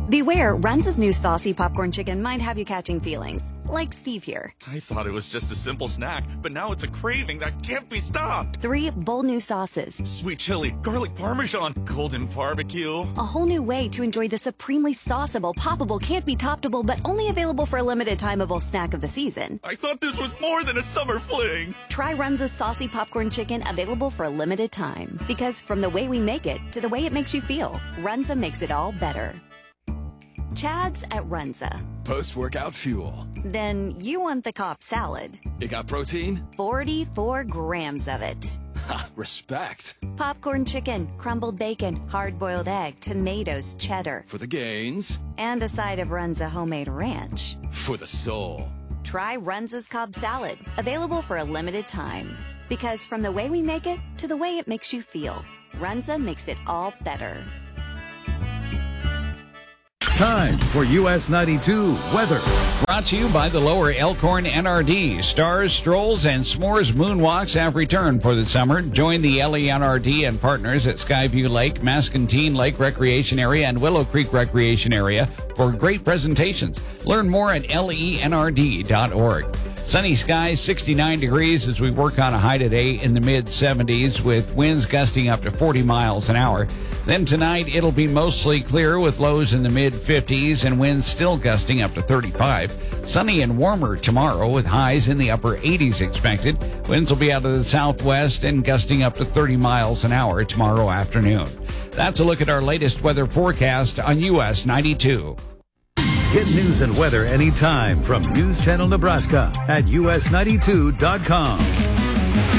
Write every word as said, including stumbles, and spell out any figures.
Beware, Runza's new saucy popcorn chicken might have you catching feelings, like Steve here. I thought it was just a simple snack, but now it's a craving that can't be stopped. Three bold new sauces. Sweet chili, garlic parmesan, golden barbecue. A whole new way to enjoy the supremely sauceable, poppable, can't-be-toppable, but only available for a limited timeable snack of the season. I thought this was more than a summer fling. Try Runza's saucy popcorn chicken, available for a limited time. Because from the way we make it to the way it makes you feel, Runza makes it all better. Chad's at Runza. Post-workout fuel. Then you want the Cobb salad. It got protein? forty-four grams of it. Ha, respect. Popcorn chicken, crumbled bacon, hard-boiled egg, tomatoes, cheddar. For the gains. And a side of Runza homemade ranch. For the soul. Try Runza's Cobb salad, available for a limited time. Because from the way we make it to the way it makes you feel, Runza makes it all better. Time for U S ninety-two weather. Brought to you by the Lower Elkhorn N R D. Stars, strolls, and s'mores moonwalks have returned for the summer. Join the L E N R D and partners at Skyview Lake, Mascantine Lake Recreation Area, and Willow Creek Recreation Area for great presentations. Learn more at L E N R D dot org. Sunny skies, sixty-nine degrees as we work on a high today in the mid seventies with winds gusting up to forty miles an hour. Then tonight it'll be mostly clear with lows in the mid fifties and winds still gusting up to thirty-five. Sunny and warmer tomorrow with highs in the upper eighties expected. Winds will be out of the southwest and gusting up to thirty miles an hour tomorrow afternoon. That's a look at our latest weather forecast on U S ninety-two. Get news and weather anytime from News Channel Nebraska at U S ninety-two dot com.